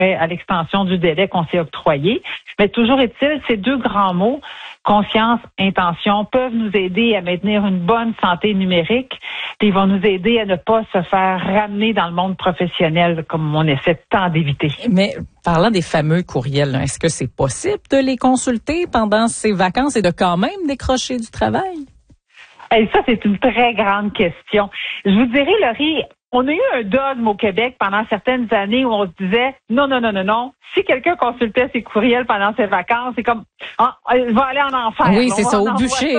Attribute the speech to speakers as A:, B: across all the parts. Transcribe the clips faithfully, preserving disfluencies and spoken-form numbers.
A: après à l'extension du délai qu'on s'est octroyé. Mais toujours est-il, ces deux grands mots, conscience, intention, peuvent nous aider à maintenir une bonne santé numérique, puis ils vont nous aider à ne pas se faire ramener dans le monde professionnel comme on essaie tant d'éviter.
B: Mais parlant des fameux courriels, est-ce que c'est possible de les consulter pendant ces vacances et de quand même décrocher du travail?
A: Et ça, c'est une très grande question. Je vous dirais, Laurie, on a eu un dogme au Québec pendant certaines années où on se disait non, non, non, non, non. Si quelqu'un consultait ses courriels pendant ses vacances, c'est comme ah, il va aller en enfer.
B: Oui, c'est ça, au bûcher.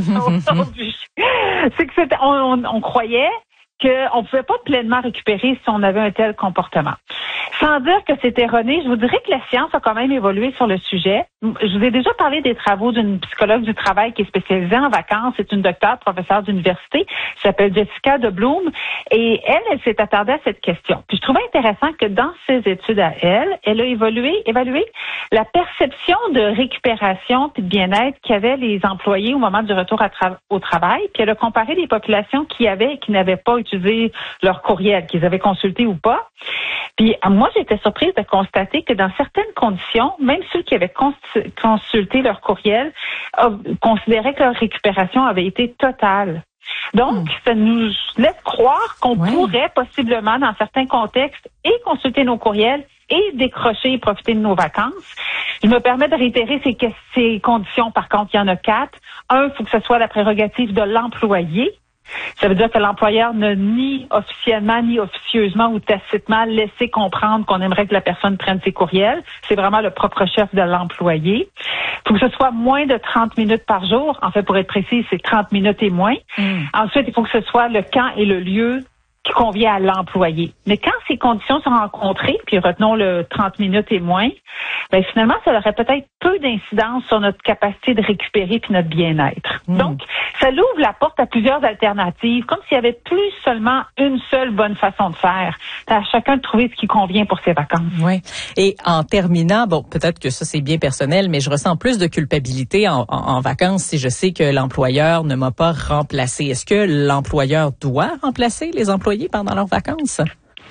A: C'est que c'était, on, on, on croyait qu'on ne pouvait pas pleinement récupérer si on avait un tel comportement. Sans dire que c'est erroné, je vous dirais que la science a quand même évolué sur le sujet. Je vous ai déjà parlé des travaux d'une psychologue du travail qui est spécialisée en vacances. C'est une docteure, professeure d'université. Elle s'appelle Jessica de Bloom. Et elle, elle s'est attardée à cette question. Puis je trouvais intéressant que dans ses études à elle, elle a évolué, évalué la perception de récupération et de bien-être qu'avaient les employés au moment du retour à tra- au travail. Puis elle a comparé les populations qui avaient et qui n'avaient pas utilisé leur courriel, qu'ils avaient consulté ou pas. Puis moi, j'étais surprise de constater que dans certaines conditions, même ceux qui avaient cons- consulté leur courriel euh, considéraient que leur récupération avait été totale. Donc, mmh. ça nous laisse croire qu'on ouais. pourrait possiblement, dans certains contextes, et consulter nos courriels et décrocher et profiter de nos vacances. Je me permets de réitérer ces, ces conditions. Par contre, il y en a quatre. Un, il faut que ce soit la prérogative de l'employé. Ça veut dire que l'employeur n'a ni officiellement, ni officieusement ou tacitement laissé comprendre qu'on aimerait que la personne prenne ses courriels. C'est vraiment le propre chef de l'employé. Il faut que ce soit moins de trente minutes par jour. En fait, pour être précis, c'est trente minutes et moins. Mm. Ensuite, il faut que ce soit le quand et le lieu qui convient à l'employé. Mais quand ces conditions sont rencontrées, puis retenons le trente minutes et moins, ben finalement, ça aurait peut-être peu d'incidence sur notre capacité de récupérer puis notre bien-être. Mmh. Donc, ça l'ouvre la porte à plusieurs alternatives, comme s'il y avait plus seulement une seule bonne façon de faire. C'est à chacun de trouver ce qui convient pour ses vacances.
B: Oui. Et en terminant, bon, peut-être que ça c'est bien personnel, mais je ressens plus de culpabilité en, en, en vacances si je sais que l'employeur ne m'a pas remplacé. Est-ce que l'employeur doit remplacer les employés pendant leurs vacances?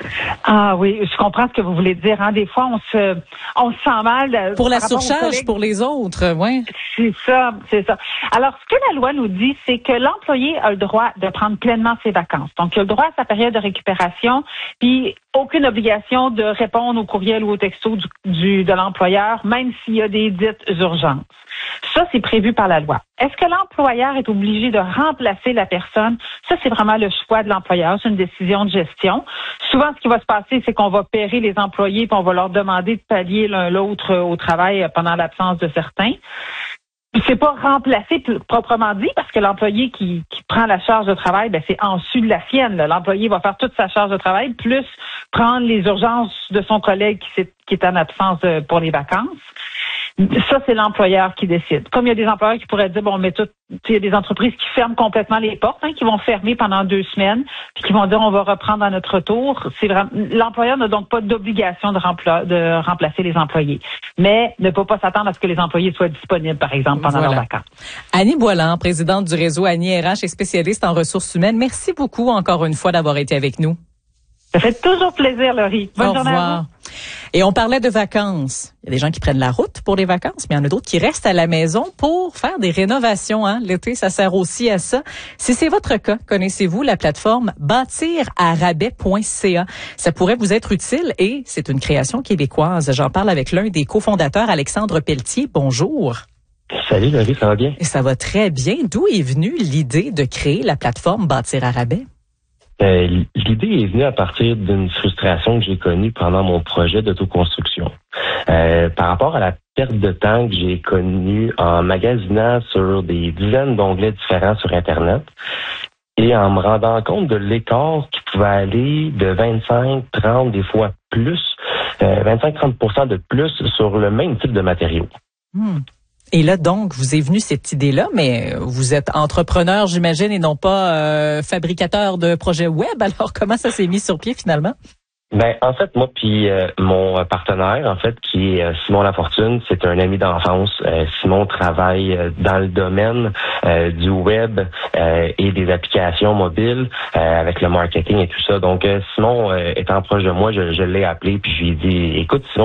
A: Ah oui, je comprends ce que vous voulez dire. Hein. Des fois, on se, on se sent mal.
B: Pour la surcharge pour les autres, oui.
A: C'est ça, c'est ça. Alors, ce que la loi nous dit, c'est que l'employé a le droit de prendre pleinement ses vacances. Donc, il a le droit à sa période de récupération, puis aucune obligation de répondre aux courriels ou aux textos du, du, de l'employeur, même s'il y a des dites urgences. Ça, c'est prévu par la loi. Est-ce que l'employeur est obligé de remplacer la personne? Ça, c'est vraiment le choix de l'employeur. C'est une décision de gestion. Souvent, ce qui va se passer, c'est qu'on va pairer les employés puis on va leur demander de pallier l'un l'autre au travail pendant l'absence de certains. C'est pas remplacé proprement dit parce que l'employé qui, qui prend la charge de travail, ben c'est en sus de la sienne. Là. L'employé va faire toute sa charge de travail plus prendre les urgences de son collègue qui, qui est en absence pour les vacances. Ça, c'est l'employeur qui décide. Comme il y a des employeurs qui pourraient dire, bon, mais tout, il y a des entreprises qui ferment complètement les portes, hein, qui vont fermer pendant deux semaines, puis qui vont dire, on va reprendre à notre retour. C'est vraiment, l'employeur n'a donc pas d'obligation de, rempla, de remplacer les employés, mais ne peut pas s'attendre à ce que les employés soient disponibles, par exemple, pendant
B: voilà.
A: leurs vacances.
B: Annie Boilan, présidente du réseau Annie R H et spécialiste en ressources humaines. Merci beaucoup encore une fois d'avoir été avec nous.
A: Ça fait toujours plaisir, Laurie. Bonne
B: Au
A: journée
B: revoir.
A: à vous.
B: Et on parlait de vacances. Il y a des gens qui prennent la route pour les vacances, mais il y en a d'autres qui restent à la maison pour faire des rénovations. Hein. L'été, ça sert aussi à ça. Si c'est votre cas, connaissez-vous la plateforme bâtir à rabais point c a? Ça pourrait vous être utile et c'est une création québécoise. J'en parle avec l'un des cofondateurs, Alexandre Pelletier. Bonjour.
C: Salut Laurie, ça va bien?
B: Et ça va très bien. D'où est venue l'idée de créer la plateforme Bâtir à rabais?
C: Euh, l'idée est venue à partir d'une frustration que j'ai connue pendant mon projet d'autoconstruction. Euh, par rapport à la perte de temps que j'ai connue en magasinant sur des dizaines d'onglets différents sur Internet et en me rendant compte de l'écart qui pouvait aller de vingt-cinq, trente, des fois plus, euh, vingt-cinq à trente pour cent de plus sur le même type de matériaux.
B: Hmm. Et là, donc, vous est venue cette idée-là, mais vous êtes entrepreneur, j'imagine, et non pas euh, fabricateur de projets web. Alors, comment ça s'est mis sur pied, finalement?
C: Ben, en fait, moi puis euh, mon partenaire, en fait, qui est euh, Simon Lafortune, c'est un ami d'enfance. Euh, Simon travaille euh, dans le domaine euh, du web euh, et des applications mobiles euh, avec le marketing et tout ça. Donc, euh, Simon, euh, étant proche de moi, je, je l'ai appelé puis je lui ai dit, écoute, Simon,